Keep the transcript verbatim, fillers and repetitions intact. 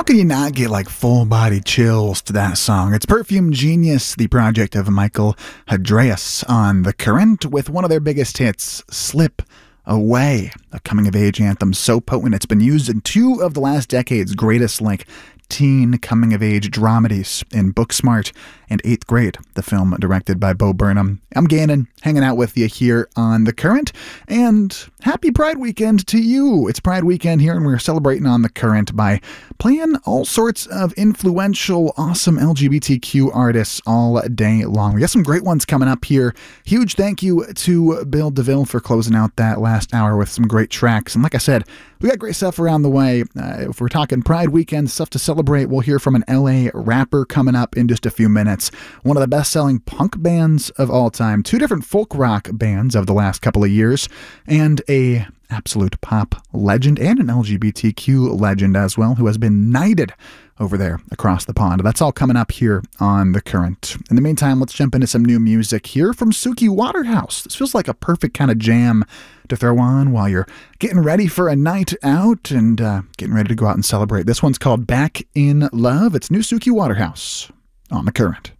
How can you not get like full body chills to that song? It's Perfume Genius, the project of Michael Hadreas on The Current, with one of their biggest hits, Slip Away, a coming of age anthem so potent it's been used in two of the last decade's greatest like teen coming of age dramedies in Booksmart and Eighth Grade, the film directed by Bo Burnham. I'm Gannon, hanging out with you here on The Current, and happy Pride Weekend to you. It's Pride Weekend here, and we're celebrating on The Current by playing all sorts of influential, awesome L G B T Q artists all day long. We got some great ones coming up here. Huge thank you to Bill DeVille for closing out that last hour with some great tracks. And like I said, we got great stuff around the way. Uh, if we're talking Pride Weekend, stuff to celebrate, we'll hear from an L A rapper coming up in just a few minutes. One of the best-selling punk bands of all time, two different folk rock bands of the last couple of years, and a absolute pop legend and an L G B T Q legend as well, who has been knighted over there across the pond. That's all coming up here on The Current. In the meantime, let's jump into some new music here from Suki Waterhouse. This feels like a perfect kind of jam to throw on while you're getting ready for a night out and uh, getting ready to go out and celebrate. This one's called Back in Love. It's new Suki Waterhouse on The Current.